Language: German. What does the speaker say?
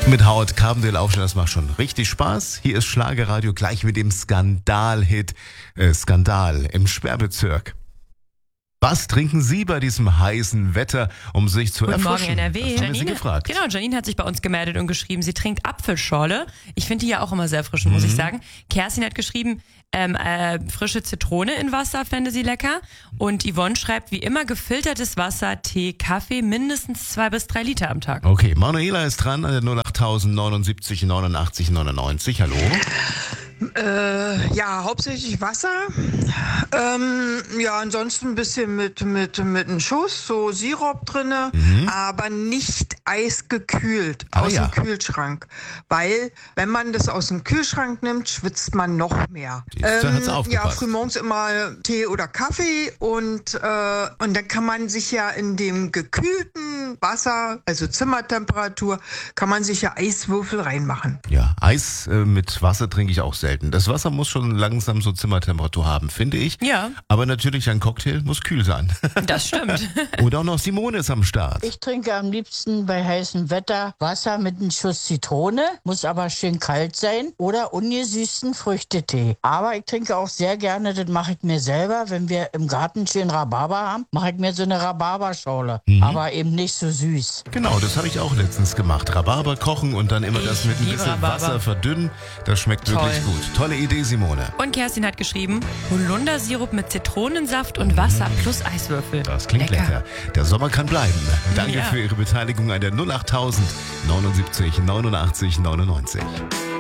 Mit Howard Carpendale aufstehen, das macht schon richtig Spaß. Hier ist Schlagerradio gleich mit dem Skandal-Hit Skandal im Sperrbezirk. Was trinken Sie bei diesem heißen Wetter, um sich zu erfrischen? Guten Morgen, NRW. Das haben wir Sie gefragt. Genau, Janine hat sich bei uns gemeldet und geschrieben, sie trinkt Apfelschorle. Ich finde die ja auch immer sehr erfrischend, muss ich sagen. Kerstin hat geschrieben, frische Zitrone in Wasser fände sie lecker. Und Yvonne schreibt, wie immer gefiltertes Wasser, Tee, Kaffee, mindestens 2 bis 3 Liter am Tag. Okay, Manuela ist dran an der 08000 79 89 99. Hallo. Ja, hauptsächlich Wasser. Ja, ansonsten ein bisschen mit einem Schuss, so Sirup drinne, aber nicht eisgekühlt aus dem Kühlschrank. Weil, wenn man das aus dem Kühlschrank nimmt, schwitzt man noch mehr. Ja, frühmorgens immer Tee oder Kaffee und dann kann man sich ja in dem gekühlten Wasser, also Zimmertemperatur, kann man sich ja Eiswürfel reinmachen. Ja, Eis mit Wasser trinke ich auch selten. Das Wasser muss schon langsam so Zimmertemperatur haben, finde ich. Ja. Aber natürlich ein Cocktail muss kühl sein. Das stimmt. Und auch noch Simone ist am Start. Ich trinke am liebsten bei heißem Wetter Wasser mit einem Schuss Zitrone, muss aber schön kalt sein, oder ungesüßten Früchtetee. Aber ich trinke auch sehr gerne, das mache ich mir selber, wenn wir im Garten schön Rhabarber haben, mache ich mir so eine Rhabarberschorle, aber eben nicht so süß. Genau, das habe ich auch letztens gemacht. Rhabarber kochen und dann immer das mit ein bisschen Rhabarber. Wasser verdünnen. Das schmeckt wirklich gut. Tolle Idee, Simone. Und Kerstin hat geschrieben, Holundersirup mit Zitronensaft und Wasser plus Eiswürfel. Das klingt lecker. Der Sommer kann bleiben. Danke Ja. für Ihre Beteiligung an der 08000 79 89 99.